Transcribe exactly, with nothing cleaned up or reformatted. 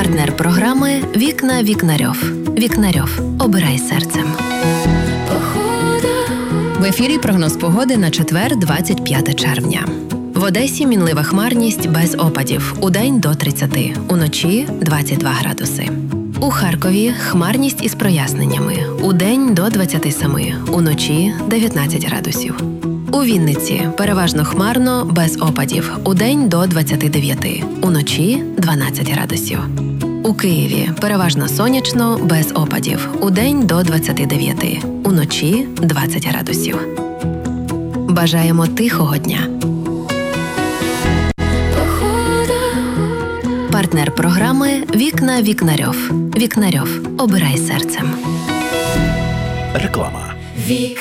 Партнер програми «Вікна Вікнарьов». Вікнарьов. Обирай серцем. В ефірі прогноз погоди на четвер, двадцять п'яте червня. В Одесі мінлива хмарність без опадів. Удень до тридцяти, уночі двадцять два градуси. У Харкові хмарність із проясненнями. Удень до двадцяти семи, уночі дев'ятнадцять градусів. У Вінниці переважно хмарно, без опадів. Удень до двадцяти дев'яти, уночі дванадцять градусів. У Києві переважно сонячно, без опадів. Удень до двадцяти дев'яти, уночі двадцять градусів. Бажаємо тихого дня. Партнер програми «Вікна Вікнарьов». Вікнарьов. Обирай серцем. Реклама. Вікна